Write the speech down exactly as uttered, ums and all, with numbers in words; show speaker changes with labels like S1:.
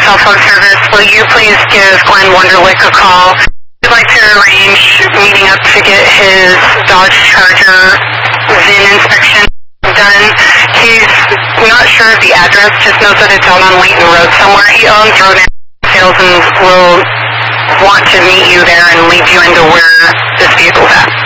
S1: cell phone service. Will you please give Glenn Wunderlich a call? We'd like to arrange meeting up to get his Dodge Charger V I N inspection done. He's not sure of the address, just knows that it's out on Layton Road somewhere. He owns Road Sales and will want to meet you there and lead you into where this vehicle's at.